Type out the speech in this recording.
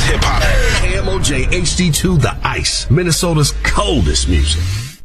hip hop. KMOJ HD2 The Ice, Minnesota's coldest music.